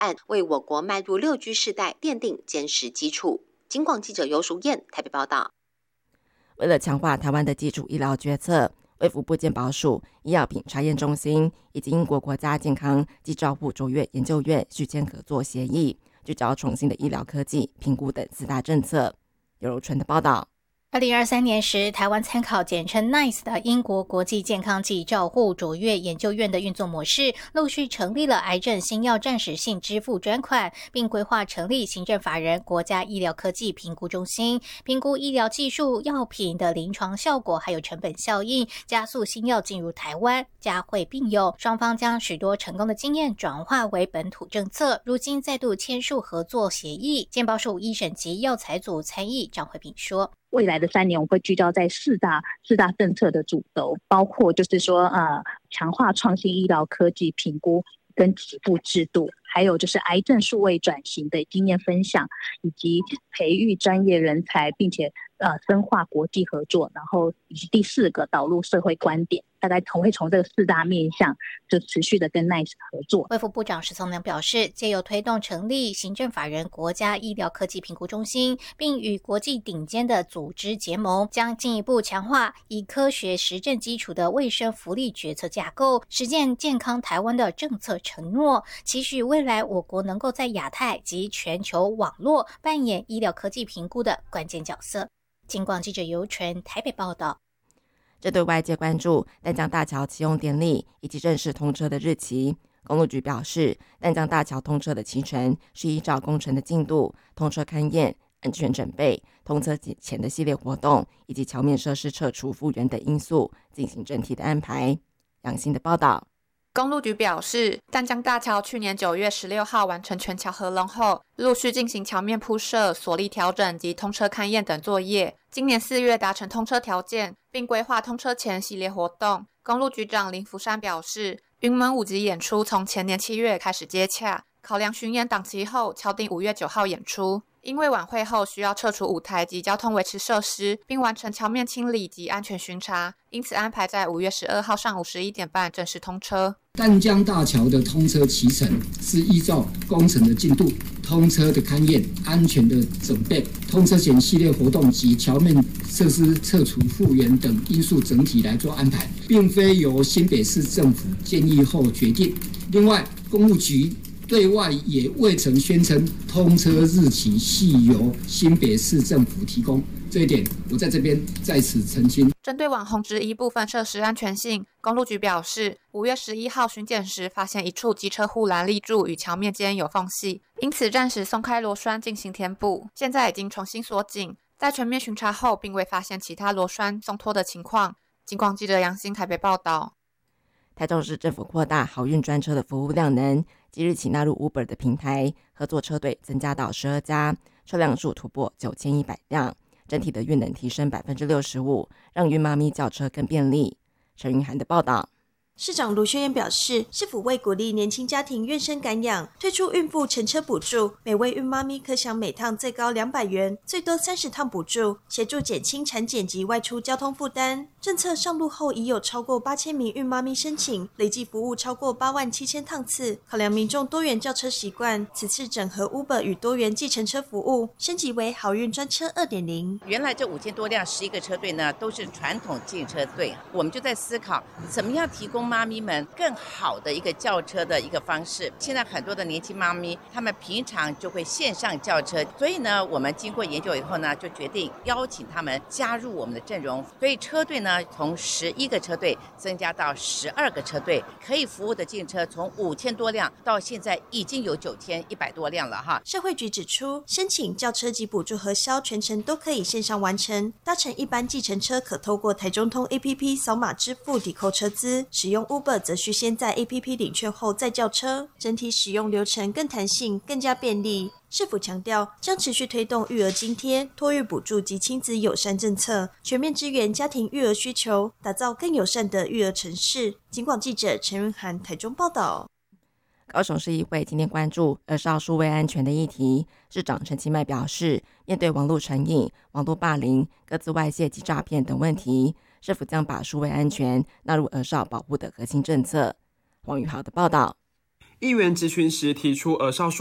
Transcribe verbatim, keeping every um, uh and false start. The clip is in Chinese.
案，为我国迈入六 G 世代奠定坚实基础。警广记者游淑燕台北报道。 为了强化台湾的基础医疗决策，卫福部健保署、医药品查验中心以及英国国家健康及照护卓越研究院续签合作协议，聚焦创新的医疗科技评估等四大政策。由柔纯的报道。 二零二三年时，台湾参考简称 N I C E 的英国国际健康及照护卓越研究院的运作模式，陆续成立了癌症新药暂时性支付专款，并规划成立行政法人国家医疗科技评估中心，评估医疗技术、药品的临床效果还有成本效应，加速新药进入台湾，加惠并有。双方将许多成功的经验转化为本土政策，如今再度签署合作协议。健保署医审及药材组参议张惠萍说， 未来的三年，我们会聚焦在四大四大政策的主轴，包括就是说，呃，强化创新医疗科技评估跟给付制度，还有就是癌症数位转型的经验分享，以及培育专业人才，并且呃深化国际合作，然后以及第四个导入社会观点，大概同会从这个四大面向就持续的跟 N I C E 合作。 卫福部长石聪良表示，藉由推动成立行政法人国家医疗科技评估中心，并与国际顶尖的组织结盟，将进一步强化以科学实证基础的卫生福利决策架构，实践健康台湾的政策承诺，期许未来我国能够在亚太及全球网络扮演医疗科技评估的关键角色。警广记者游纯台北报道。 针对外界关注淡江大桥启用典礼以及正式通车的日期，公路局表示，淡江大桥通车的期程是依照工程的进度、通车勘验、安全准备、通车前的系列活动以及桥面设施撤除复原等因素进行整体的安排。杨欣的报道。 公路局表示，淡江大桥去年九月十六号完成全桥合龙后，陆续进行桥面铺设、索力调整及通车勘验等作业。今年四月达成通车条件，并规划通车前系列活动。公路局长林福山表示，云门舞集演出从前年七月开始接洽，考量巡演档期后，敲定五月九号演出。因为晚会后需要撤除舞台及交通维持设施，并完成桥面清理及安全巡查，因此安排在五月十二号上午十一点半正式通车。 淡江大桥的通车期程是依照工程的进度、通车的勘验、安全的准备、通车前系列活动及桥面设施撤除复原等因素整体来做安排，并非由新北市政府建议后决定。另外，公路局对外也未曾宣称通车日期系由新北市政府提供，这一点我在这边在此澄清。 针对网红质疑部分设施安全性，公路局表示，五月十一号巡检时发现一处机车护栏立柱与桥面间有缝隙，因此暂时松开螺栓进行填补，现在已经重新锁紧。在全面巡查后，并未发现其他螺栓松脱的情况。警广记者杨欣台北报道。 台中市政府扩大好运专车的服务量能，即日起纳入 Uber 的平台，合作车队增加到十二家，车辆数突破九千一百辆，整体的运能提升 百分之六十五， 让孕妈咪叫车更便利。陈云涵的报道。 市长卢秀燕表示，市府为鼓励年轻家庭愿生敢养，推出孕妇乘车补助，每位孕妈咪可享每趟最高两百元，最多三十趟补助，协助减轻产检及外出交通负担。政策上路后，已有超过八千名孕妈咪申请，累计服务超过八万七千趟次。考量民众多元叫车习惯，此次整合 Uber 与多元计程车服务，升级为好运专车 二点零。 原来这五千多辆十一个车队呢，都是传统计程车队，我们就在思考怎么样提供妈咪们更好的一个叫车的一个方式。现在很多的年轻妈咪，她们平常就会线上叫车，所以呢，我们经过研究以后呢，就决定邀请他们加入我们的阵容。所以车队呢，从十一个车队增加到十二个车队，可以服务的进车从五千多辆到现在已经有九千一百多辆了哈。 社会局指出，申请轿车及补助核销全程都可以线上完成，搭乘一般计程车可透过台中通 A P P 扫码支付抵扣车资，使用 Uber 则需先在 A P P 领券后再叫车，整体使用流程更弹性、更加便利。市府强调，将持续推动育儿津贴、托育补助及亲子友善政策，全面支援家庭育儿需求，打造更友善的育儿城市。警广记者陈云涵台中报道。 高雄市议会今天关注儿少数位安全的议题，市长陈其迈表示，面对网络成瘾、网络霸凌、各自外泄及诈骗等问题，市府将把数位安全纳入儿少保护的核心政策。黄宇豪的报道。 议员质询时提出儿少数